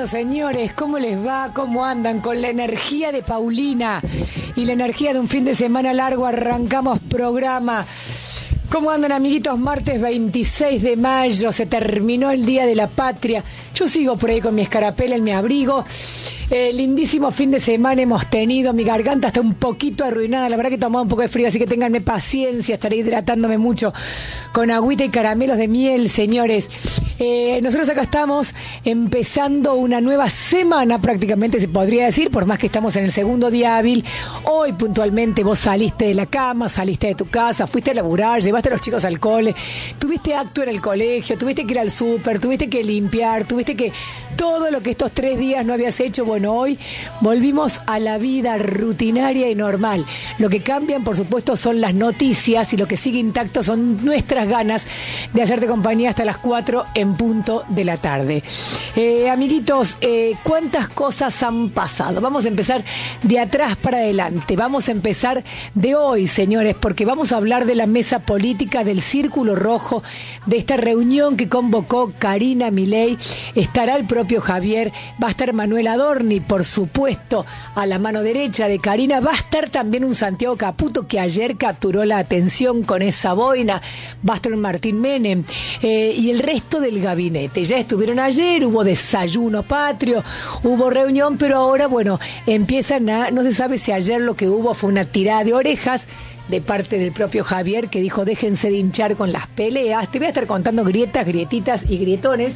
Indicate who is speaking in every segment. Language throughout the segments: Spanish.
Speaker 1: pasando, señores? ¿Cómo les va? ¿Cómo andan? Con la energía de Paulina y la energía de un fin de semana largo arrancamos programa. ¿Cómo andan, amiguitos? Martes 26 de mayo, se terminó el Día de la Patria. Yo sigo por ahí con mi escarapela en mi abrigo. Lindísimo fin de semana hemos tenido. Mi garganta está un poquito arruinada. La verdad que he tomado un poco de frío, así que ténganme paciencia. Estaré hidratándome mucho con agüita y caramelos de miel, señores. Nosotros acá estamos empezando una nueva semana, prácticamente se podría decir, por más que estamos en el segundo día hábil. Hoy puntualmente vos saliste de la cama, saliste de tu casa, fuiste a laburar, llevaste a los chicos al cole, tuviste acto en el colegio, tuviste que ir al súper, tuviste que limpiar, tuviste que... Todo lo que estos 3 días no habías hecho, bueno, hoy volvimos a la vida rutinaria y normal. Lo que cambian, por supuesto, son las noticias y lo que sigue intacto son nuestras ganas de hacerte compañía hasta las 4 en punto de la tarde. Amiguitos, ¿cuántas cosas han pasado? Vamos a empezar de atrás para adelante. Vamos a empezar de hoy, señores, porque vamos a hablar de la mesa política del Círculo Rojo, de esta reunión que convocó Karina Milei. Estará el propio Javier, va a estar Manuel Adorni, por supuesto, a la mano derecha de Karina. Va a estar también un Santiago Caputo que ayer capturó la atención con esa boina. Va a estar Martín Menem y el resto del gabinete. Ya estuvieron ayer, hubo desayuno patrio, hubo reunión, pero ahora, bueno, empiezan a... No se sabe si ayer lo que hubo fue una tirada de orejas de parte del propio Javier, que dijo: déjense de hinchar con las peleas. Te voy a estar contando grietas, grietitas y grietones.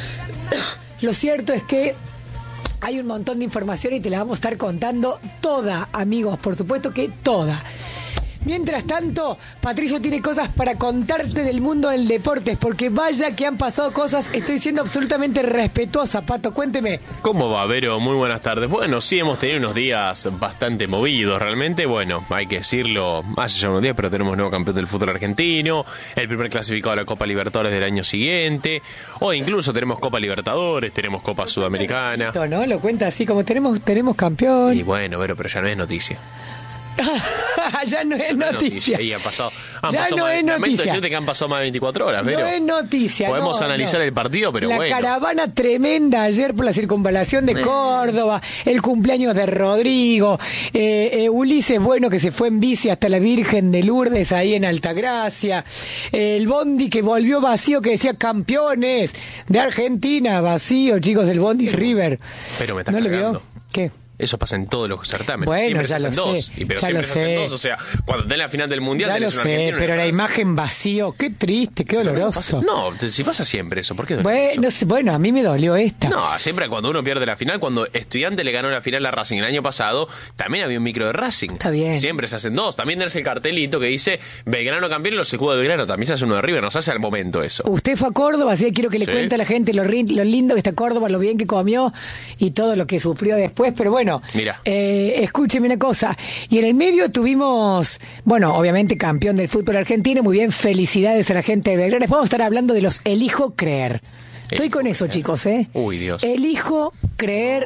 Speaker 1: Lo cierto es que hay un montón de información y te la vamos a estar contando toda, amigos, por supuesto que toda. Mientras tanto, Patricio tiene cosas para contarte del mundo del deporte, porque vaya que han pasado cosas. Estoy siendo absolutamente respetuosa, Pato, cuénteme.
Speaker 2: ¿Cómo va, Vero? Muy buenas tardes. Bueno, sí, hemos tenido unos días bastante movidos, realmente. Bueno, hay que decirlo, hace ya unos días, pero tenemos nuevo campeón del fútbol argentino, el primer clasificado a la Copa Libertadores del año siguiente, o incluso tenemos Copa Libertadores, tenemos Copa Sudamericana.
Speaker 1: Esto, ¿no? Lo cuenta así, como tenemos campeón.
Speaker 2: Y bueno, Vero, pero ya no es noticia.
Speaker 1: Ya no es noticia.
Speaker 2: Y han pasado
Speaker 1: no es noticia.
Speaker 2: Que han pasado más de 24 horas, pero
Speaker 1: no es noticia.
Speaker 2: Podemos analizar el partido, pero
Speaker 1: la caravana tremenda ayer por la circunvalación de Córdoba, el cumpleaños de Rodrigo, Ulises Bueno, que se fue en bici hasta la Virgen de Lourdes ahí en Altagracia, el bondi que volvió vacío, que decía campeones de Argentina, vacío, chicos, el bondi River.
Speaker 2: Pero me estás
Speaker 1: ¿No le
Speaker 2: cargando.
Speaker 1: vio? ¿Qué?
Speaker 2: Eso pasa en todos los certámenes.
Speaker 1: Bueno,
Speaker 2: siempre
Speaker 1: ya
Speaker 2: se
Speaker 1: lo
Speaker 2: hacen
Speaker 1: sé.
Speaker 2: dos. Pero
Speaker 1: Ya
Speaker 2: siempre
Speaker 1: lo
Speaker 2: se hacen
Speaker 1: sé.
Speaker 2: dos. O sea, cuando tenés la final del Mundial...
Speaker 1: Ya lo sé, pero la imagen vacío, qué triste, qué doloroso.
Speaker 2: No, si pasa siempre eso, ¿por qué
Speaker 1: Bueno, a mí me dolió esta.
Speaker 2: No, siempre cuando uno pierde la final, cuando Estudiante le ganó la final a Racing el año pasado, también había un micro de Racing.
Speaker 1: Está bien.
Speaker 2: Siempre se hacen dos. También tenés el cartelito que dice Belgrano campeón y los escudos de Belgrano. También se hace uno de River, nos hace al momento eso.
Speaker 1: Usted fue a Córdoba, así que quiero que le cuente a la gente lo lindo que está Córdoba, lo bien que comió y todo lo que sufrió después. Pero bueno,
Speaker 2: mira,
Speaker 1: escúcheme una cosa. Y en el medio tuvimos, bueno, obviamente campeón del fútbol argentino. Muy bien, felicidades a la gente de Belgrano. Después vamos a estar hablando de los elijo creer. Estoy con eso, chicos, ¿eh?
Speaker 2: Uy, Dios.
Speaker 1: Elijo creer.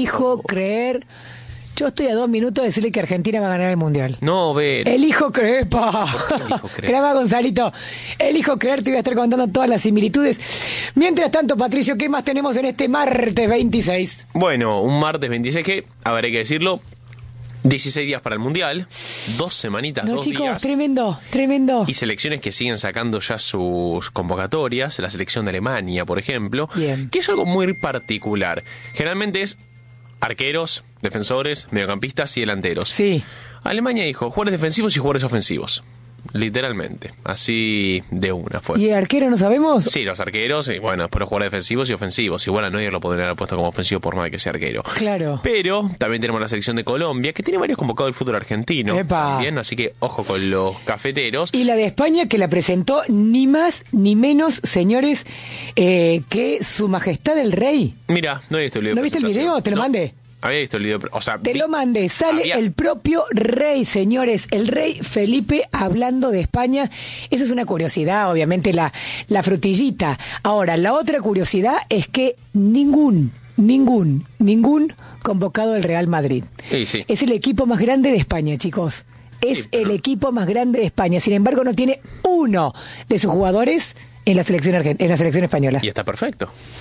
Speaker 1: Yo estoy a 2 minutos de decirle que Argentina va a ganar el Mundial.
Speaker 2: No, ver.
Speaker 1: Elijo creer, pa. Graba, Gonzalito. Elijo creer, te voy a estar contando todas las similitudes. Mientras tanto, Patricio, ¿qué más tenemos en este martes 26?
Speaker 2: Bueno, un martes 26 que, a ver, hay que decirlo, 16 días para el Mundial, 2 semanitas, 2
Speaker 1: chicos,
Speaker 2: días.
Speaker 1: Tremendo.
Speaker 2: Y selecciones que siguen sacando ya sus convocatorias, la selección de Alemania, por ejemplo,
Speaker 1: bien,
Speaker 2: que es algo muy particular. Generalmente es arqueros, defensores, mediocampistas y delanteros.
Speaker 1: Sí.
Speaker 2: Alemania dijo jugadores defensivos y jugadores ofensivos. Literalmente, así de una fue.
Speaker 1: ¿Y el arquero no sabemos?
Speaker 2: Sí, los arqueros, y bueno, después los jugadores defensivos y ofensivos. Igual a Neuer lo podrían haber puesto como ofensivo por más que sea arquero.
Speaker 1: Claro.
Speaker 2: Pero también tenemos la selección de Colombia, que tiene varios convocados del fútbol argentino.
Speaker 1: ¡Epa!
Speaker 2: Bien, así que ojo con los cafeteros.
Speaker 1: Y la de España, que la presentó ni más ni menos, señores, que Su Majestad el Rey.
Speaker 2: Mira, no he visto el video.
Speaker 1: ¿No viste el video? Te lo mandé.
Speaker 2: Había visto el video, o sea...
Speaker 1: Te lo mandé, sale el propio rey, señores, el rey Felipe hablando de España. Eso es una curiosidad, obviamente, la frutillita. Ahora, la otra curiosidad es que ningún convocado del Real Madrid.
Speaker 2: Sí.
Speaker 1: Es el equipo más grande de España, chicos. Es el equipo más grande de España. Sin embargo, no tiene uno de sus jugadores en la selección española.
Speaker 2: Y está perfecto.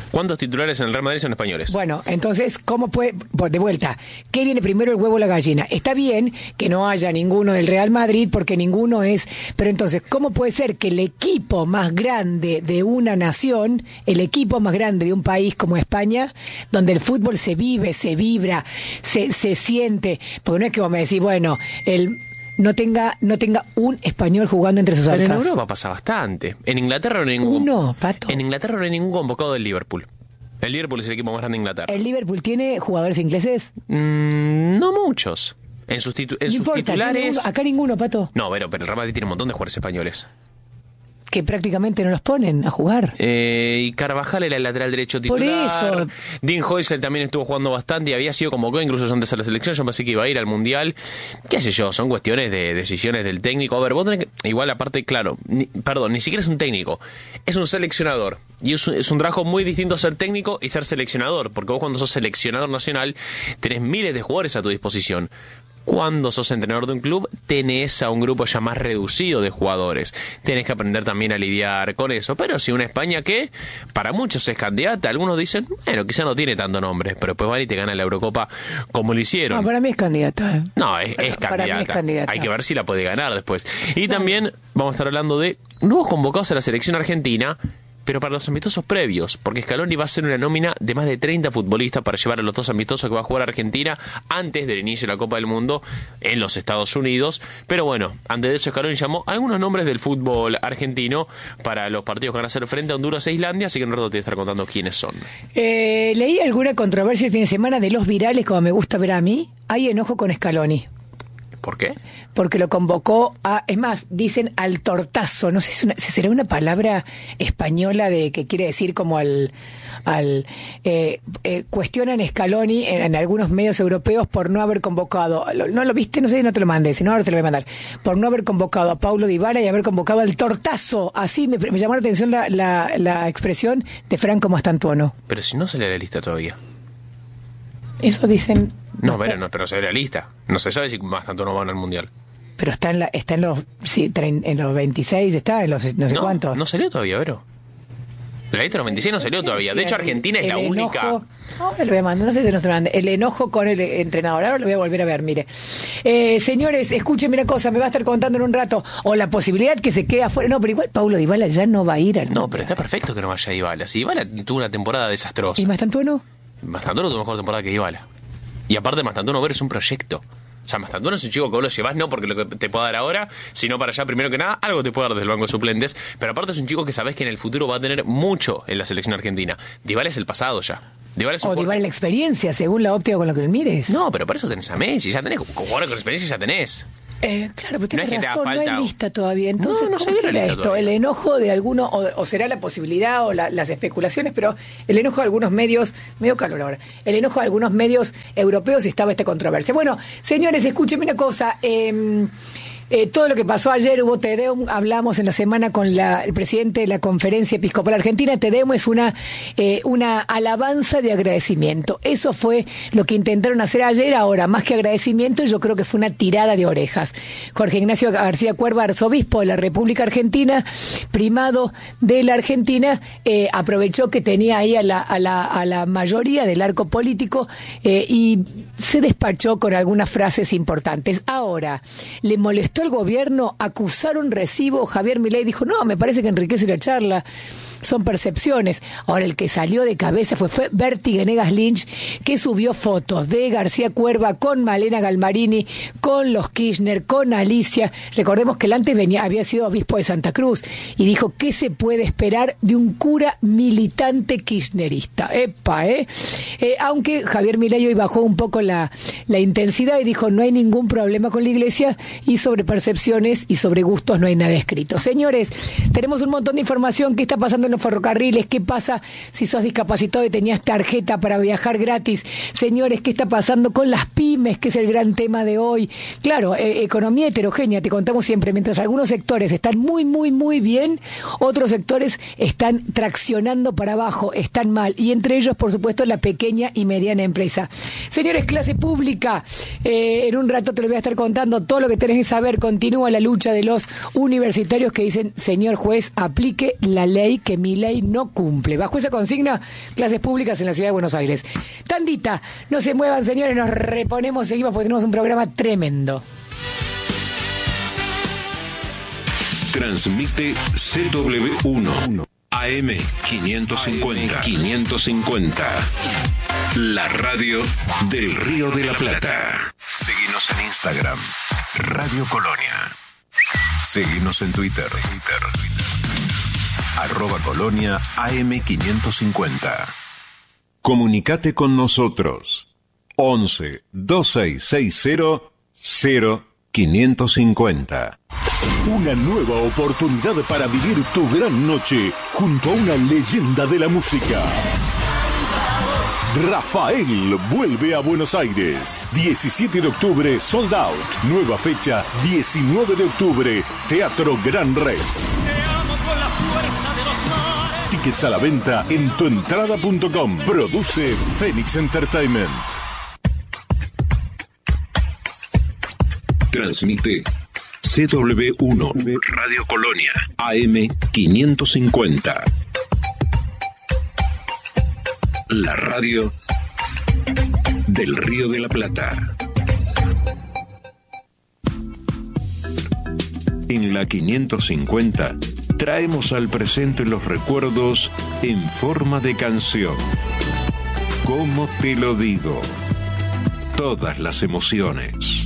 Speaker 2: ¿Cuántos titulares en el Real Madrid son españoles?
Speaker 1: Bueno, entonces, ¿cómo puede...? Pues de vuelta, ¿qué viene primero, el huevo o la gallina? Está bien que no haya ninguno del Real Madrid porque ninguno es... Pero entonces, ¿cómo puede ser que el equipo más grande de una nación, el equipo más grande de un país como España, donde el fútbol se vive, se vibra, se siente? Porque no es que vos me decís, bueno, no tenga un español jugando entre sus arcas.
Speaker 2: Pero en Europa pasa bastante. En Inglaterra no hay ningún...
Speaker 1: ¿Uno, Pato?
Speaker 2: En Inglaterra no hay ningún convocado del Liverpool. El Liverpool es el equipo más grande de Inglaterra.
Speaker 1: ¿El Liverpool tiene jugadores ingleses?
Speaker 2: No muchos. En sus titulares...
Speaker 1: Acá ninguno, Pato.
Speaker 2: No, pero el Real Madrid tiene un montón de jugadores españoles.
Speaker 1: Que prácticamente no los ponen a jugar.
Speaker 2: Y Carvajal era el lateral derecho titular.
Speaker 1: Por eso.
Speaker 2: Dean Huijsen también estuvo jugando bastante y había sido convocado incluso antes a la selección. Yo pensé que iba a ir al Mundial. Qué sé yo, son cuestiones de decisiones del técnico. A ver, vos tenés que... Igual aparte, claro, ni siquiera es un técnico, es un seleccionador. Y es un trabajo muy distinto ser técnico y ser seleccionador. Porque vos cuando sos seleccionador nacional tenés miles de jugadores a tu disposición. Cuando sos entrenador de un club, tenés a un grupo ya más reducido de jugadores. Tenés que aprender también a lidiar con eso. Pero si una España que para muchos es candidata, algunos dicen, bueno, quizá no tiene tanto nombre, pero después van y te ganan la Eurocopa como lo hicieron.
Speaker 1: No, para mí es candidata.
Speaker 2: No, es candidata.
Speaker 1: Para mí es candidata.
Speaker 2: Hay que ver si la puede ganar después. Y también vamos a estar hablando de nuevos convocados a la selección argentina, pero para los amistosos previos, porque Scaloni va a hacer una nómina de más de 30 futbolistas para llevar a los 2 amistosos que va a jugar Argentina antes del inicio de la Copa del Mundo en los Estados Unidos. Pero bueno, antes de eso Scaloni llamó algunos nombres del fútbol argentino para los partidos que van a hacer frente a Honduras e Islandia, así que en un rato te voy a estar contando quiénes son.
Speaker 1: Leí alguna controversia el fin de semana de los virales, como me gusta ver a mí. Hay enojo con Scaloni.
Speaker 2: ¿Por qué?
Speaker 1: Porque lo convocó es más, dicen al tortazo, no sé si será una palabra española de que quiere decir como cuestionan Scaloni en algunos medios europeos por no haber convocado, no lo viste, no sé si no te lo mandé, si no ahora te lo voy a mandar, por no haber convocado a Paulo Dybala y haber convocado al tortazo, así me llamó la atención la expresión de Franco Mastantuono.
Speaker 2: Pero si no sale de la lista todavía.
Speaker 1: Eso dicen...
Speaker 2: pero se ve la lista. No se sabe si más tanto no van al Mundial.
Speaker 1: Pero está en los 26, está en los no sé cuántos.
Speaker 2: No salió todavía, Vero. La lista de los 26 no salió todavía. De hecho, Argentina es la única...
Speaker 1: Ahora lo voy a mandar, no sé si no se lo mandé. El enojo con el entrenador. Ahora lo voy a volver a ver, mire. Señores, escúchenme una cosa, me va a estar contando en un rato. O la posibilidad que se quede afuera. No, pero igual Paulo Dybala ya no va a ir al...
Speaker 2: No, pero está perfecto que no vaya Dybala. Si Dybala tuvo una temporada desastrosa.
Speaker 1: ¿Y Mastantuono?
Speaker 2: Mastantuono tuvo mejor temporada que Dybala. Y aparte Mastantuono ver es un proyecto. O sea, Mastantuono es un chico que vos lo llevás no porque lo que te pueda dar ahora, sino para allá, primero que nada, algo te puede dar desde el banco de suplentes. Pero aparte es un chico que sabés que en el futuro va a tener mucho en la selección argentina. Dybala es el pasado ya. Dybala es
Speaker 1: Dybala la experiencia, según la óptica con la que lo mires.
Speaker 2: No, pero para eso tenés a Messi, ya tenés, jugadores con experiencia ya tenés.
Speaker 1: Claro, pero tienes razón, no hay lista todavía.
Speaker 2: No
Speaker 1: Entonces, ¿cómo era esto?
Speaker 2: Todavía.
Speaker 1: El enojo de alguno, o será la posibilidad o las especulaciones, pero el enojo de algunos medios, medio calor ahora, el enojo de algunos medios europeos y estaba esta controversia. Bueno, señores, escúchenme una cosa. Todo lo que pasó ayer, hubo Te Deum, hablamos en la semana con el presidente de la Conferencia Episcopal Argentina. Te Deum es una alabanza de agradecimiento. Eso fue lo que intentaron hacer ayer. Ahora, más que agradecimiento, yo creo que fue una tirada de orejas. Jorge Ignacio García Cuerva, arzobispo de la República Argentina, primado de la Argentina, aprovechó que tenía ahí a la mayoría del arco político y se despachó con algunas frases importantes. Ahora, le molestó el gobierno, acusaron recibo, Javier Milei dijo, no, me parece que enriquece la charla, son percepciones. Ahora el que salió de cabeza fue Berti Venegas Lynch, que subió fotos de García Cuerva con Malena Galmarini, con los Kirchner, con Alicia. Recordemos que él antes había sido obispo de Santa Cruz y dijo, ¿qué se puede esperar de un cura militante kirchnerista? Aunque Javier Milei hoy bajó un poco la intensidad y dijo, no hay ningún problema con la iglesia y sobre percepciones y sobre gustos no hay nada escrito. Señores, tenemos un montón de información. ¿Qué está pasando en los ferrocarriles? ¿Qué pasa si sos discapacitado y tenías tarjeta para viajar gratis? Señores, ¿qué está pasando con las pymes? Que es el gran tema de hoy. Claro, economía heterogénea, te contamos siempre. Mientras algunos sectores están muy, muy, muy bien, otros sectores están traccionando para abajo, están mal. Y entre ellos, por supuesto, la pequeña y mediana empresa. Señores, clase pública, en un rato te lo voy a estar contando todo lo que tenés que saber. Continúa la lucha de los universitarios que dicen, señor juez, aplique la ley que Milei no cumple. Bajo esa consigna, clases públicas en la ciudad de Buenos Aires. Tandita, no se muevan, señores, nos reponemos, seguimos porque tenemos un programa tremendo.
Speaker 3: Transmite CW1 AM 550. La radio del Río de la Plata. Seguinos en Instagram, Radio Colonia. Seguinos en Twitter. @Colonia AM 550. Comunicate con nosotros. 11 2660 0550. Una nueva oportunidad para vivir tu gran noche junto a una leyenda de la música. Rafael vuelve a Buenos Aires. 17 de octubre, sold out. Nueva fecha, 19 de octubre, Teatro Gran Rex. Tickets a la venta en tuentrada.com. Produce Phoenix Entertainment. Transmite CW1 Radio Colonia AM 550. La radio del Río de la Plata. En la 550 traemos al presente los recuerdos en forma de canción. ¿Cómo te lo digo? Todas las emociones.